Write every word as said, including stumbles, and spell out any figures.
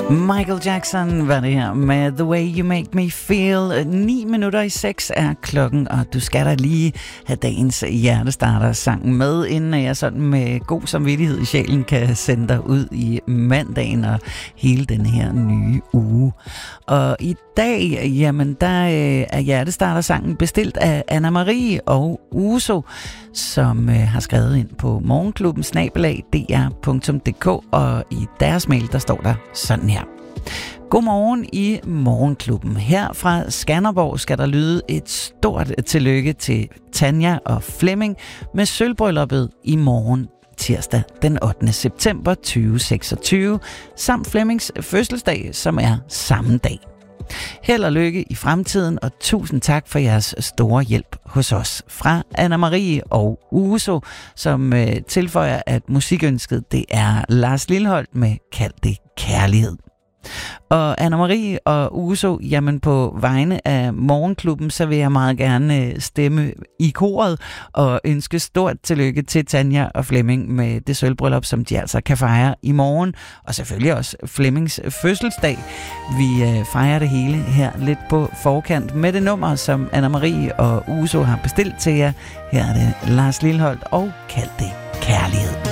Michael Jackson var det her med The Way You Make Me Feel. Ni minutter i seks er klokken, og du skal da lige have dagens hjertestarter sang med, inden jeg sådan med god samvittighed i sjælen kan sende dig ud i mandagen og hele den her nye uge. Og i dag, jamen der er hjertestarter-sangen bestilt af Anna Marie og Uso, som øh, har skrevet ind på morgenklubben snabel-a d r punktum d k, og i deres mail, der står der sådan her. Godmorgen i Morgenklubben. Her fra Skanderborg skal der lyde et stort tillykke til Tanja og Flemming med sølvbrylluppet i morgen tirsdag den ottende september tyve seksogtyve, samt Flemmings fødselsdag, som er samme dag. Held og lykke i fremtiden, og tusind tak for jeres store hjælp hos os. Fra Anna Marie og Uso, som øh, tilføjer, at musikønsket det er Lars Lilholt med Kald det kærlighed. Og Anna Marie og Uso, jamen på vegne af Morgenklubben, så vil jeg meget gerne stemme i koret og ønske stort tillykke til Tanja og Flemming med det sølvbryllup, som de altså kan fejre i morgen. Og selvfølgelig også Flemmings fødselsdag. Vi fejrer det hele her lidt på forkant med det nummer, som Anna Marie og Uso har bestilt til jer. Her er det Lars Lilholt og Kald det kærlighed.